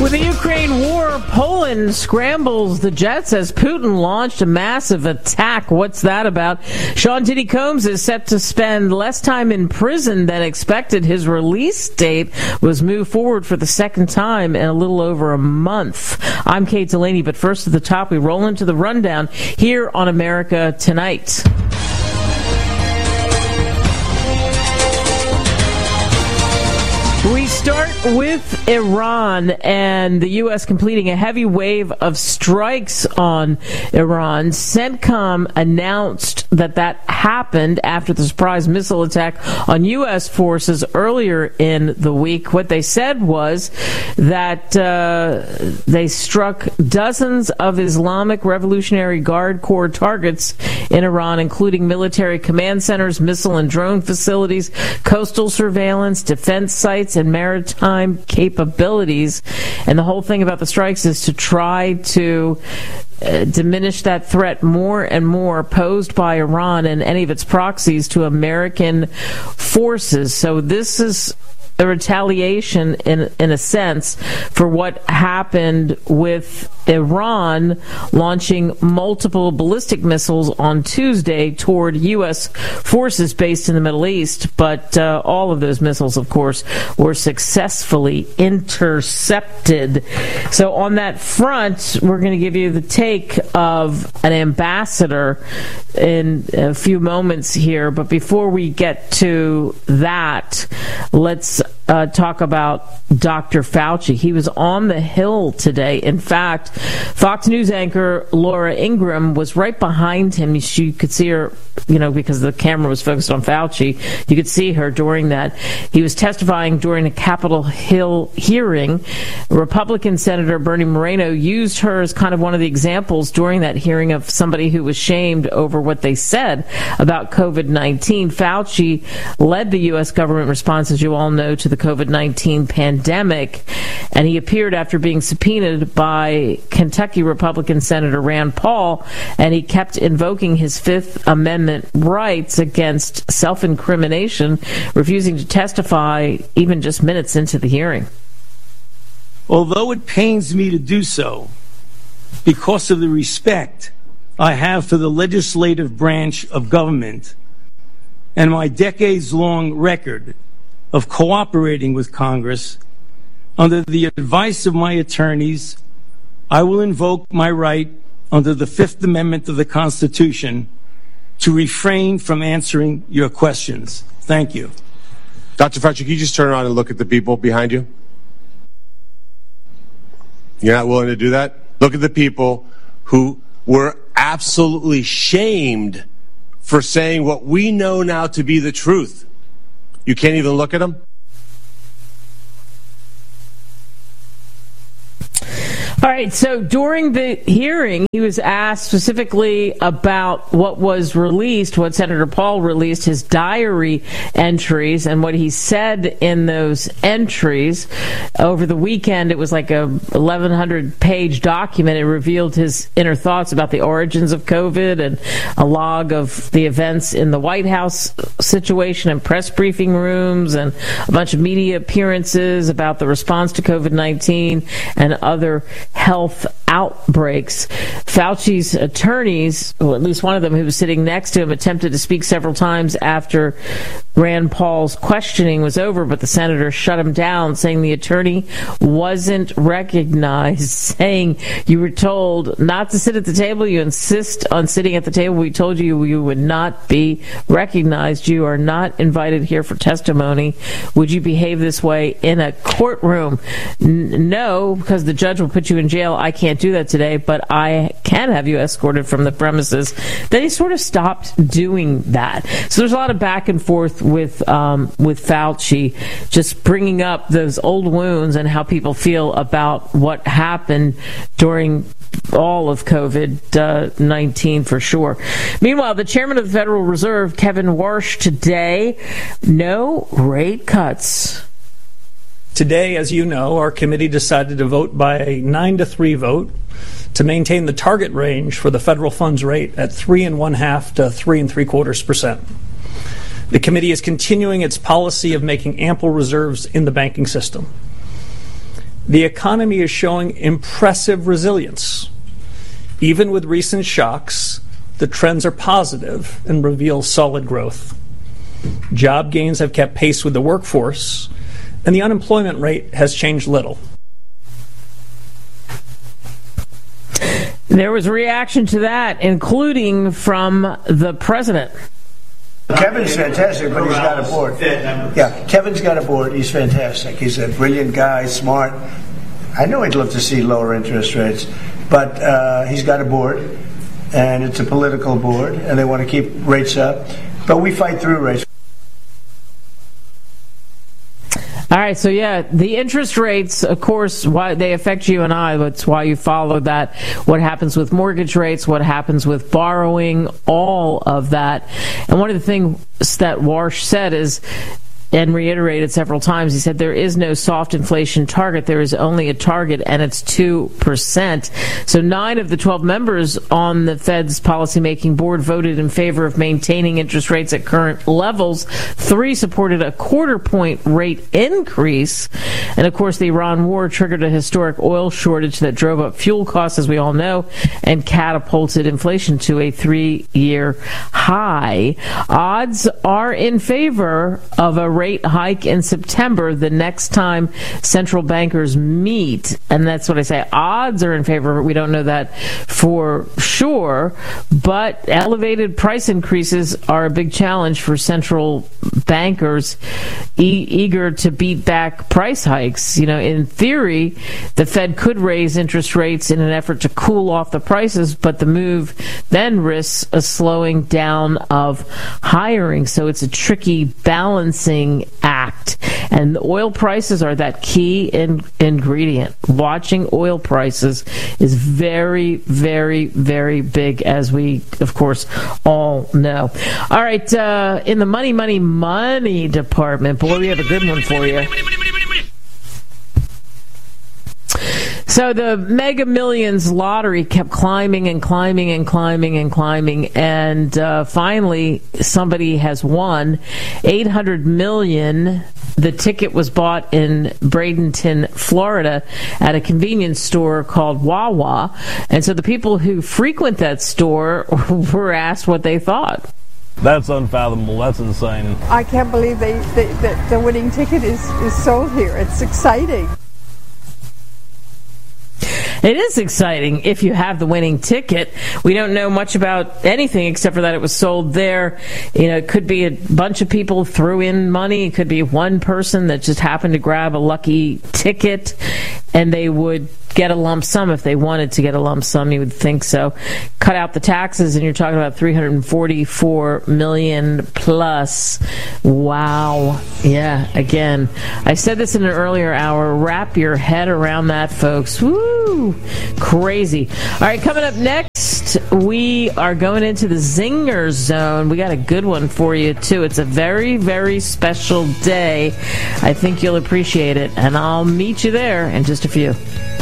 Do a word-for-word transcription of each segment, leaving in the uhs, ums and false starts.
With the Ukraine war, Poland scrambles the jets as Putin launched a massive attack. What's that about? Sean Diddy Combs is set to spend less time in prison than expected. His release date was moved forward for the second time in a little over a month. I'm Kate Delaney, but first at the top, we roll into the rundown here on America Tonight. We start with Iran and the U S completing a heavy wave of strikes on Iran. CENTCOM announced that that happened after the surprise missile attack on U S forces earlier in the week. What they said was that uh, they struck dozens of Islamic Revolutionary Guard Corps targets in Iran, including military command centers, missile and drone facilities, coastal surveillance, defense sites, and maritime capabilities. And the whole thing about the strikes is to try to uh, diminish that threat more and more posed by Iran and any of its proxies to American forces. So this is a retaliation in in a sense for what happened with Iran launching multiple ballistic missiles on Tuesday toward U S forces based in the Middle East. But uh, all of those missiles, of course, were successfully intercepted. So on that front, we're going to give you the take of an ambassador in a few moments here. But before we get to that, let's Uh, talk about Doctor Fauci. He was on the Hill today. In fact, Fox News anchor Laura Ingraham was right behind him. She could see her, you know, because the camera was focused on Fauci. You could see her during that. He was testifying during a Capitol Hill hearing. Republican Senator Bernie Moreno used her as kind of one of the examples during that hearing of somebody who was shamed over what they said about COVID nineteen. Fauci led the U S government response, as you all know, to the COVID nineteen pandemic, and he appeared after being subpoenaed by Kentucky Republican Senator Rand Paul, and he kept invoking his Fifth Amendment rights against self-incrimination, refusing to testify even just minutes into the hearing. Although it pains me to do so, because of the respect I have for the legislative branch of government and my decades-long record of cooperating with Congress, under the advice of my attorneys, I will invoke my right under the Fifth Amendment of the Constitution to refrain from answering your questions. Thank you. Doctor Fauci, can you just turn around and look at the people behind you? You're not willing to do that? Look at the people who were absolutely shamed for saying what we know now to be the truth. You can't even look at them? All right, so during the hearing, he was asked specifically about what was released, what Senator Paul released, his diary entries, and what he said in those entries. Over the weekend, it was like a eleven hundred page document. It revealed his inner thoughts about the origins of COVID and a log of the events in the White House situation and press briefing rooms and a bunch of media appearances about the response to COVID nineteen and other health outbreaks. Fauci's attorneys, or at least one of them who was sitting next to him, attempted to speak several times after Rand Paul's questioning was over, but the senator shut him down, saying the attorney wasn't recognized, saying you were told not to sit at the table. You insist on sitting at the table. We told you you would not be recognized. You are not invited here for testimony. Would you behave this way in a courtroom? N- no, because the judge will put you in jail. I can't do that today, but I can have you escorted from the premises. Then he sort of stopped doing that. So there's a lot of back and forth with um, with Fauci, just bringing up those old wounds and how people feel about what happened during all of COVID nineteen for sure. Meanwhile, the chairman of the Federal Reserve, Kevin Warsh, today, no rate cuts. Today, as you know, our committee decided to vote by a nine to three vote to maintain the target range for the federal funds rate at three and one half to three and three quarters percent. The committee is continuing its policy of making ample reserves in the banking system. the economy is showing impressive resilience. Even with recent shocks, the trends are positive and reveal solid growth. Job gains have kept pace with the workforce, and the unemployment rate has changed little. There was a reaction to that, including from the president. Kevin's fantastic, but he's got a board. Yeah, Kevin's got a board. He's fantastic. He's a brilliant guy, smart. I know he'd love to see lower interest rates, but uh, he's got a board, and it's a political board, and they want to keep rates up. But we fight through rates. All right, so yeah, the interest rates, of course, why they affect you and I. That's why you follow that. What happens with mortgage rates, what happens with borrowing, all of that. And one of the things that Warsh said is, and reiterated several times, he said there is no soft inflation target. There is only a target, and it's two percent. So nine of the twelve members on the Fed's policymaking board voted in favor of maintaining interest rates at current levels. Three supported a quarter point rate increase. And, of course, the Iran war triggered a historic oil shortage that drove up fuel costs, as we all know, and catapulted inflation to a three-year high. Odds are in favor of a rate hike in September, the next time central bankers meet. And that's what I say. Odds are in favor. We don't know that for sure. But elevated price increases are a big challenge for central bankers e- eager to beat back price hikes. You know, in theory, the Fed could raise interest rates in an effort to cool off the prices, but the move then risks a slowing down of hiring. So it's a tricky balancing act, and the oil prices are that key in, ingredient. Watching oil prices is very, very, very big, as we, of course, all know. All right, uh, in the money, money, money department, boy, we have a good one for you. So the Mega Millions lottery kept climbing and climbing and climbing and climbing, and uh, finally somebody has won eight hundred million dollars. The ticket was bought in Bradenton, Florida, at a convenience store called Wawa, and so the people who frequent that store were asked what they thought. That's unfathomable. That's insane. I can't believe they, they, that the winning ticket is, is sold here. It's exciting. It is exciting if you have the winning ticket. We don't know much about anything except for that it was sold there. You know, it could be a bunch of people threw in money. It could be one person that just happened to grab a lucky ticket, and they would get a lump sum if they wanted to get a lump sum. You would think so. Cut out the taxes, and you're talking about three hundred forty-four million dollars plus. Wow. Yeah, again, I said this in an earlier hour. Wrap your head around that, folks. Woo! Crazy. All right, coming up next, we are going into the Zinger Zone. We got a good one for you, too. It's a very, very special day. I think you'll appreciate it, and I'll meet you there in just a few.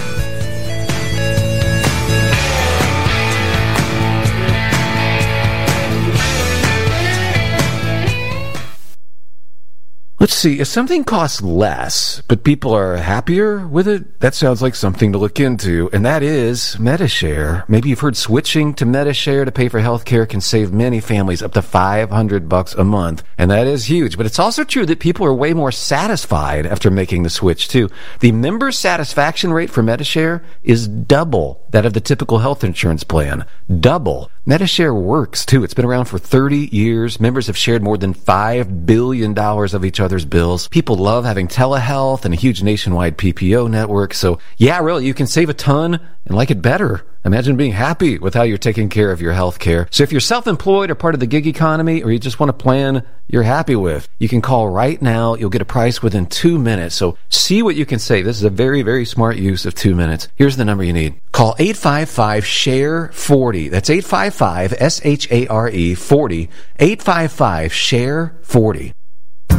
Let's see, if something costs less, but people are happier with it, that sounds like something to look into, and that is Medi-Share. Maybe you've heard switching to Medi-Share to pay for health care can save many families up to five hundred bucks a month, and that is huge. But it's also true that people are way more satisfied after making the switch, too. The member satisfaction rate for Medi-Share is double that of the typical health insurance plan. Double. Medi-Share works, too. It's been around for thirty years. Members have shared more than five billion dollars of each other's bills. People love having telehealth and a huge nationwide P P O network. So, yeah, really, you can save a ton and like it better. Imagine being happy with how you're taking care of your health care. So if you're self-employed or part of the gig economy, or you just want a plan you're happy with, you can call right now. You'll get a price within two minutes. So see what you can save. This is a very, very smart use of two minutes. Here's the number you need. Call eight five five, S H A R E, forty. That's eight five five, S H A R E, forty. eight five five, S H A R E, forty.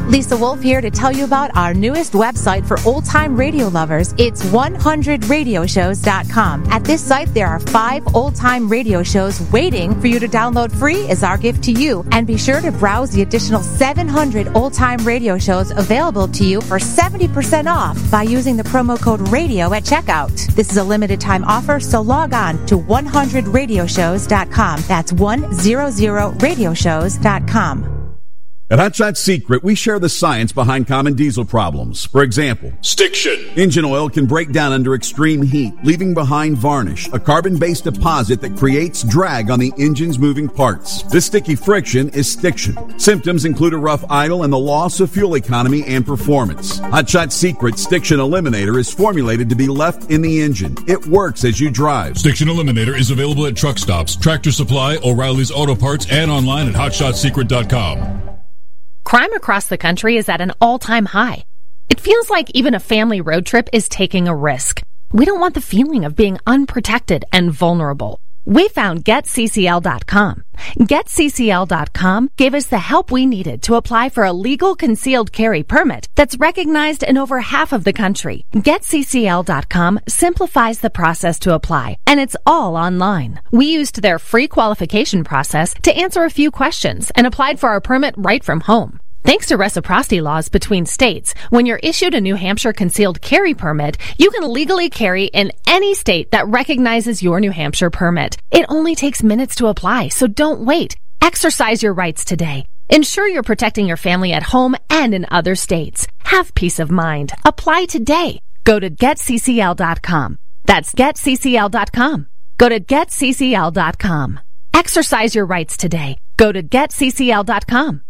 Lisa Wolf here to tell you about our newest website for old-time radio lovers. It's one hundred radio shows dot com. At this site, there are five old-time radio shows waiting for you to download free as our gift to you. And be sure to browse the additional seven hundred old-time radio shows available to you for seventy percent off by using the promo code RADIO at checkout. This is a limited time offer, so log on to one hundred radio shows dot com. That's one hundred radio shows dot com. At Hot Shot Secret, we share the science behind common diesel problems. For example, stiction. Engine oil can break down under extreme heat, leaving behind varnish, a carbon-based deposit that creates drag on the engine's moving parts. This sticky friction is stiction. Symptoms include a rough idle and the loss of fuel economy and performance. Hot Shot Secret Stiction Eliminator is formulated to be left in the engine. It works as you drive. Stiction Eliminator is available at truck stops, Tractor Supply, O'Reilly's Auto Parts, and online at hot shot secret dot com. Crime across the country is at an all-time high. It feels like even a family road trip is taking a risk. We don't want the feeling of being unprotected and vulnerable. We found Get C C L dot com. Get C C L dot com gave us the help we needed to apply for a legal concealed carry permit that's recognized in over half of the country. Get C C L dot com simplifies the process to apply, and it's all online. We used their free qualification process to answer a few questions and applied for our permit right from home. Thanks to reciprocity laws between states, when you're issued a New Hampshire concealed carry permit, you can legally carry in any state that recognizes your New Hampshire permit. It only takes minutes to apply, so don't wait. Exercise your rights today. Ensure you're protecting your family at home and in other states. Have peace of mind. Apply today. Go to Get C C L dot com. That's Get C C L dot com. Go to Get C C L dot com. Exercise your rights today. Go to Get C C L dot com.